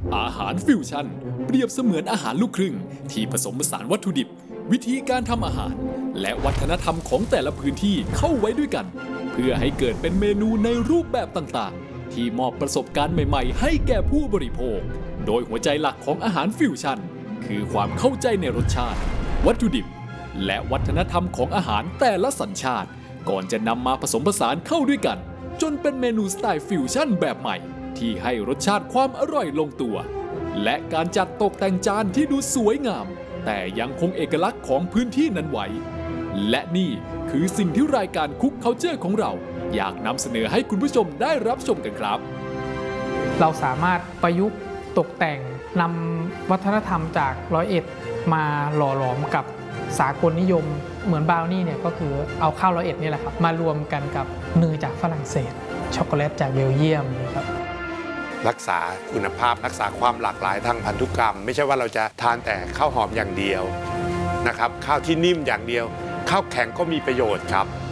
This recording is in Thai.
อาหารฟิวชั่นเปรียบเสมือนอาหารลูกครึ่งที่ผสมผสานวัตถุดิบวิธีการทำอาหารและวัฒนธรรมของแต่ละพื้นที่เข้าไว้ด้วยกันเพื่อให้เกิดเป็นเมนูในรูปแบบต่างๆที่มอบประสบการณ์ใหม่ๆให้แก่ผู้บริโภคโดยหัวใจหลักของอาหารฟิวชั่นคือความเข้าใจในรสชาติวัตถุดิบและวัฒนธรรมของอาหารแต่ละสัญชาติก่อนจะนำมาผสมผสานเข้าด้วยกันจนเป็นเมนูสไตล์ฟิวชั่นแบบใหม่ที่ให้รสชาติความอร่อยลงตัวและการจัดตกแต่งจานที่ดูสวยงามแต่ยังคงเอกลักษณ์ของพื้นที่นั้นไว้และนี่คือสิ่งที่รายการคุกเคาเจอร์ของเราอยากนำเสนอให้คุณผู้ชมได้รับชมกันครับเราสามารถประยุกต์ตกแต่งนำวัฒนธรรมจาก101มาหล่อหลอมกับสากลนิยมเหมือนบราวนี่เนี่ยก็คือเอาข้าว101นี่แหละครับมารวมกันกับเนยจากฝรั่งเศสช็อกโกแลตจากเบลเยียมนะครับรักษาคุณภาพรักษาความหลากหลายทางพันธุกรรมไม่ใช่ว่าเราจะทานแต่ข้าวหอมอย่างเดียวนะครับข้าวที่นิ่มอย่างเดียวข้าวแข็งก็มีประโยชน์ครับ